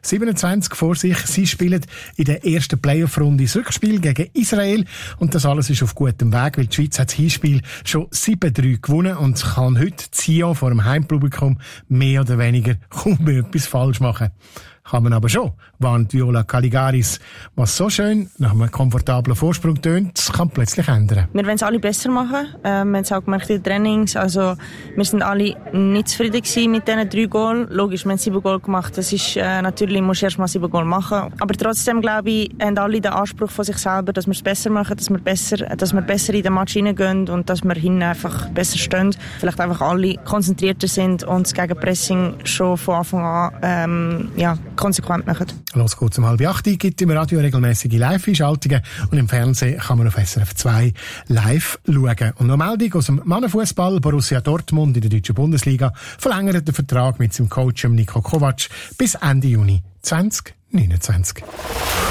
27 vor sich. Sie spielen in der ersten Playoff-Runde das Rückspiel gegen Israel. Und das alles ist auf gutem Weg, weil die Schweiz hat das Hinspiel schon 7-3 gewonnen und kann heute Sion vor dem Heimpublikum mehr oder weniger kaum etwas falsch machen. Kann man aber schon, warnt Viola Caligaris. Was so schön nach einem komfortablen Vorsprung tönt, das kann plötzlich ändern. Wir wollen es alle besser machen. Wir haben es auch gemerkt in den Trainings. Also, wir sind alle nicht zufrieden gewesen mit diesen 3 Goal. Logisch, wir haben 7 Goal gemacht. Das ist, natürlich musst du erst mal 7 Goal machen. Aber trotzdem, glaube ich, haben alle den Anspruch von sich selber, dass wir es besser machen, dass wir besser in den Match reingehen und dass wir hinten einfach besser stehen. Vielleicht einfach alle konzentrierter sind und das Gegenpressing schon von Anfang an, konsequent machen. Los geht's um 7:30, gibt im Radio regelmäßige Live-Einschaltungen und im Fernsehen kann man auf SRF 2 live schauen. Und noch Meldung aus dem Mannenfußball: Borussia Dortmund in der deutschen Bundesliga verlängert den Vertrag mit seinem Coach Niko Kovac bis Ende Juni 2029.